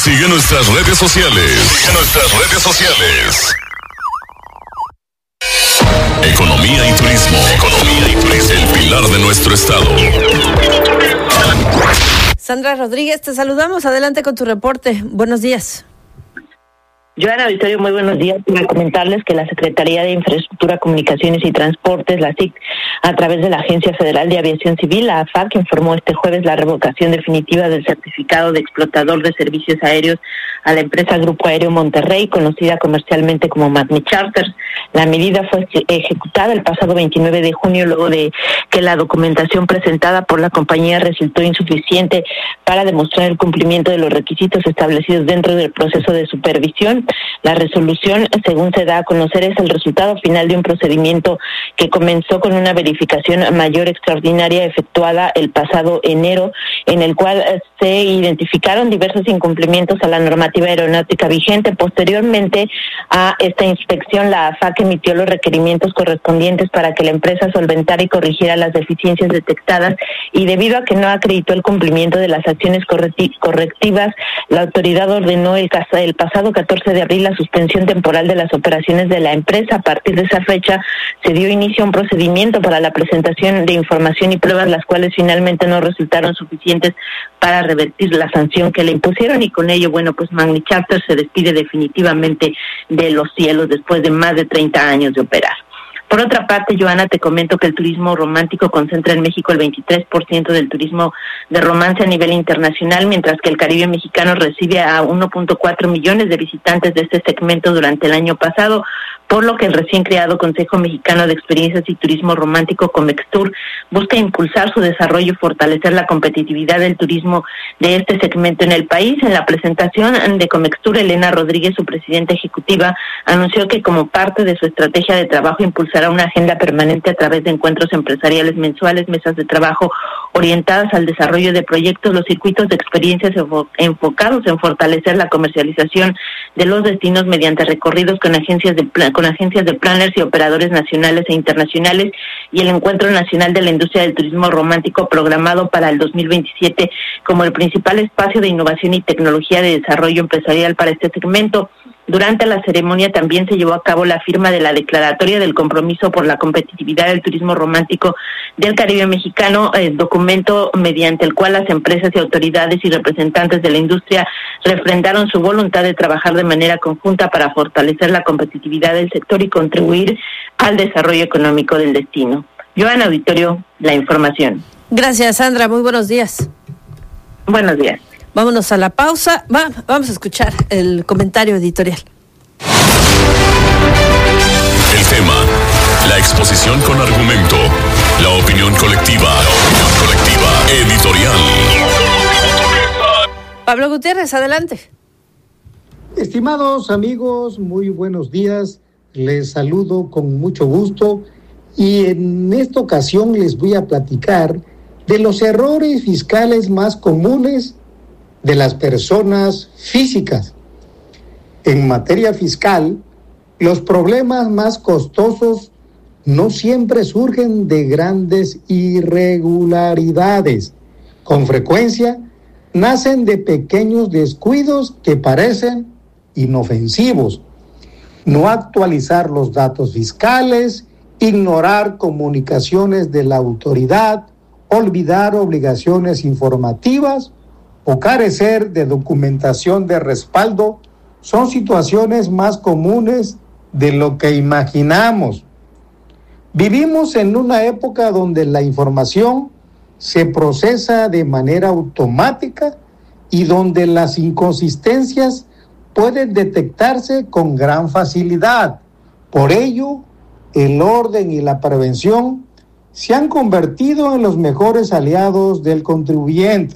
Sigue nuestras redes sociales. Economía y turismo. El pilar de nuestro estado. Sandra Rodríguez, te saludamos. Adelante con tu reporte. Buenos días. Joana Victorio, muy buenos días. Para comentarles que la Secretaría de Infraestructura, Comunicaciones y Transportes, la SIC, a través de la Agencia Federal de Aviación Civil, la AFAC, informó este jueves la revocación definitiva del certificado de explotador de servicios aéreos a la empresa Grupo Aéreo Monterrey, conocida comercialmente como Magni Charters. La medida fue ejecutada el pasado 29 de junio, luego de que la documentación presentada por la compañía resultó insuficiente para demostrar el cumplimiento de los requisitos establecidos dentro del proceso de supervisión. La resolución, según se da a conocer, es el resultado final de un procedimiento que comenzó con una verificación mayor extraordinaria efectuada el pasado enero, en el cual se identificaron diversos incumplimientos a la normativa aeronáutica vigente. Posteriormente a esta inspección, la AFAC emitió los requerimientos correspondientes para que la empresa solventara y corrigiera las deficiencias detectadas, y debido a que no acreditó el cumplimiento de las acciones correctivas, la autoridad ordenó el pasado 14 de abril la suspensión temporal de las operaciones de la empresa. A partir de esa fecha se dio inicio a un procedimiento para la presentación de información y pruebas, las cuales finalmente no resultaron suficientes para revertir la sanción que le impusieron, y con ello, pues Magni Charters se despide definitivamente de los cielos después de más de 30 años de operar. Por otra parte, Joana, te comento que el turismo romántico concentra en México el 23% del turismo de romance a nivel internacional, mientras que el Caribe mexicano recibe a 1.4 millones de visitantes de este segmento durante el año pasado, por lo que el recién creado Consejo Mexicano de Experiencias y Turismo Romántico, COMEXTUR, busca impulsar su desarrollo y fortalecer la competitividad del turismo de este segmento en el país. En la presentación de COMEXTUR, Elena Rodríguez, su presidenta ejecutiva, anunció que como parte de su estrategia de trabajo impulsará una agenda permanente a través de encuentros empresariales mensuales, mesas de trabajo orientadas al desarrollo de proyectos, los circuitos de experiencias enfocados en fortalecer la comercialización de los destinos mediante recorridos con agencias de planners y operadores nacionales e internacionales, y el Encuentro Nacional de la Industria del Turismo Romántico, programado para el 2027 como el principal espacio de innovación y tecnología de desarrollo empresarial para este segmento. Durante la ceremonia también se llevó a cabo la firma de la Declaratoria del Compromiso por la Competitividad del Turismo Romántico del Caribe Mexicano, documento mediante el cual las empresas y autoridades y representantes de la industria refrendaron su voluntad de trabajar de manera conjunta para fortalecer la competitividad del sector y contribuir al desarrollo económico del destino. Joana Victorio, la información. Gracias, Sandra. Muy buenos días. Buenos días. Vámonos a la pausa. Vamos a escuchar el comentario editorial. El tema, la exposición con argumento, la opinión colectiva, editorial. Pablo Gutiérrez, adelante. Estimados amigos, muy buenos días. Les saludo con mucho gusto, y en esta ocasión les voy a platicar de los errores fiscales más comunes de las personas físicas. En materia fiscal, los problemas más costosos no siempre surgen de grandes irregularidades. Con frecuencia, nacen de pequeños descuidos que parecen inofensivos. No actualizar los datos fiscales, ignorar comunicaciones de la autoridad, olvidar obligaciones informativas o carecer de documentación de respaldo son situaciones más comunes de lo que imaginamos. Vivimos en una época donde la información se procesa de manera automática y donde las inconsistencias pueden detectarse con gran facilidad. Por ello, el orden y la prevención se han convertido en los mejores aliados del contribuyente.